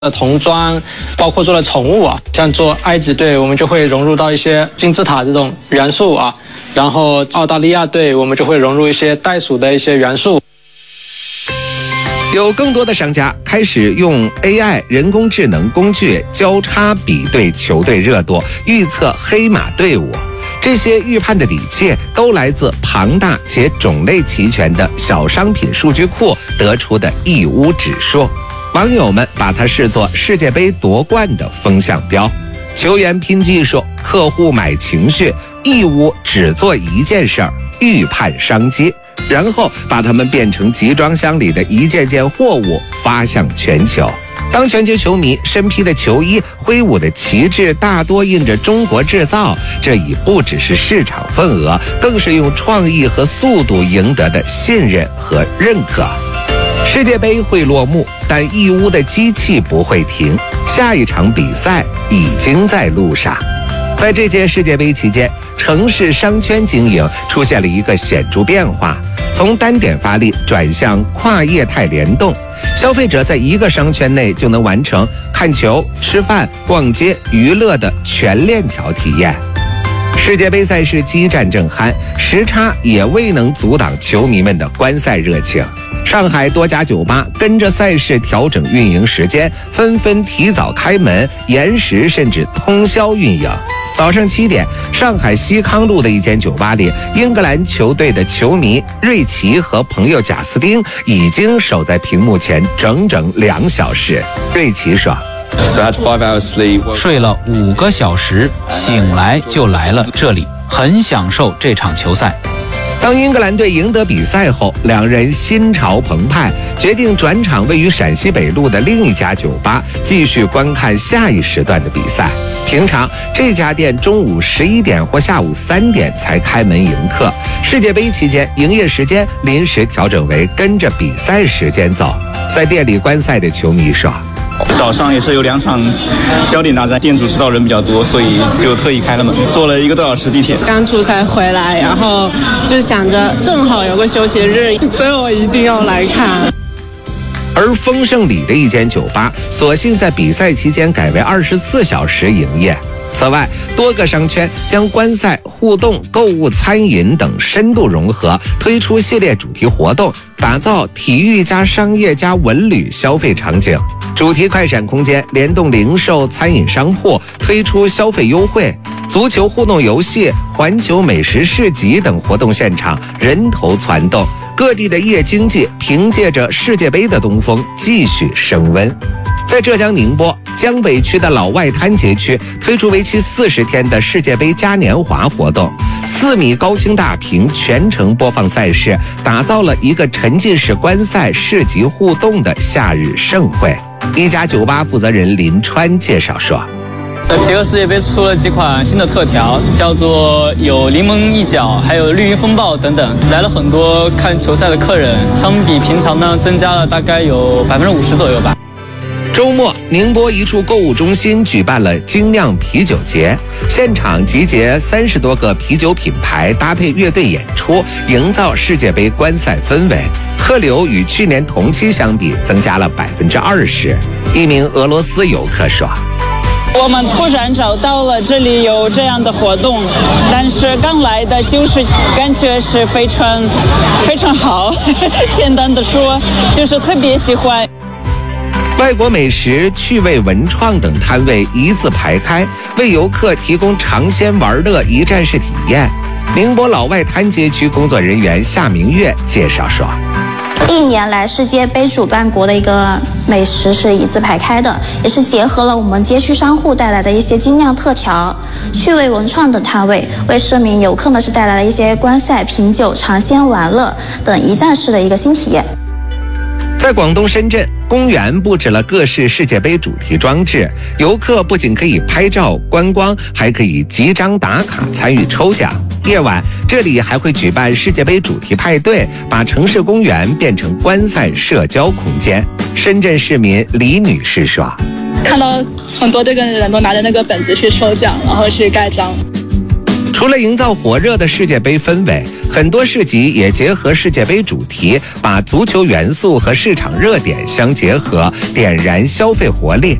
童装，包括做了宠物啊，像做埃及队，我们就会融入到一些金字塔这种元素啊，然后澳大利亚队，我们就会融入一些袋鼠的一些元素。 有更多的商家开始用 AI 人工智能工具交叉比对球队热度，预测黑马队伍。这些预判的底气都来自庞大且种类齐全的小商品数据库得出的义乌指数。网友们把它视作世界杯夺冠的风向标。球员拼技术，客户买情绪，义乌只做一件事儿，预判商机，然后把它们变成集装箱里的一件件货物发向全球。当全球球迷身披的球衣，挥舞的旗帜大多印着中国制造，这已不只是市场份额，更是用创意和速度赢得的信任和认可。世界杯会落幕，但义乌的机器不会停，下一场比赛已经在路上。在这届世界杯期间，城市商圈经营出现了一个显著变化，从单点发力转向跨业态联动，消费者在一个商圈内就能完成看球、吃饭、逛街、娱乐的全链条体验。世界杯赛事激战正酣，时差也未能阻挡球迷们的观赛热情。上海多家酒吧跟着赛事调整运营时间，纷纷提早开门，延时甚至通宵运营。早上7点，上海西康路的一间酒吧里，英格兰球队的球迷瑞奇和朋友贾斯汀已经守在屏幕前整整2小时。瑞奇说睡了5个小时，醒来就来了这里，很享受这场球赛。 当英格兰队赢得比赛后，两人心潮澎湃，决定转场位于陕西北路的另一家酒吧，继续观看下一时段的比赛。平常这家店中午11点或下午3点才开门迎客，世界杯期间营业时间临时调整为跟着比赛时间走。在店里观赛的球迷说， 早上也是有2场焦点大战，店主知道人比较多，所以就特意开了门，坐了1个多小时地铁。 刚出差回来，然后就想着正好有个休息日，所以我一定要来看。 而丰盛里的一间酒吧索性在比赛期间改为24小时营业。此外，多个商圈将观赛、互动、购物、餐饮等深度融合，推出系列主题活动，打造体育加商业加文旅消费场景。主题快闪空间联动零售、餐饮商铺，推出消费优惠。足球互动游戏、环球美食市集等活动现场人头攒动，各地的夜经济凭借着世界杯的东风继续升温。在浙江宁波江北区的老外滩街区推出为期40天的世界杯嘉年华活动，4米高清大屏全程播放赛事，打造了一个沉浸式观赛、市集互动的夏日盛会。一家酒吧负责人林川介绍说， 结合世界杯出了几款新的特调，叫做有柠檬一角，还有绿云风暴等等，来了很多看球赛的客人，他们比平常呢增加了大概有50%左右吧。 周末，宁波一处购物中心举办了精酿啤酒节，现场集结30多个啤酒品牌，搭配乐队演出，营造世界杯观赛氛围。客流与去年同期相比增加了20%。一名俄罗斯游客说， 我们突然找到了这里有这样的活动，但是刚来的就是感觉是非常好，简单的说就是特别喜欢。 外国美食、趣味文创等摊位一字排开，为游客提供尝鲜玩乐一站式体验。宁波老外滩街区工作人员夏明月介绍说 ，1年来世界杯主办国的一个美食是一字排开的，也是结合了我们街区商户带来的一些精酿特调、趣味文创等摊位，为市民游客呢是带来了一些观赛、品酒、尝鲜玩乐等一站式的一个新体验。 在广东深圳，公园布置了各式世界杯主题装置，游客不仅可以拍照观光，还可以集章打卡参与抽奖。夜晚，这里还会举办世界杯主题派对，把城市公园变成观赛社交空间。深圳市民李女士说， 看到很多这个人都拿着那个本子去抽奖，然后去盖章。 除了营造火热的世界杯氛围， 很多市集也结合世界杯主题，把足球元素和市场热点相结合，点燃消费活力。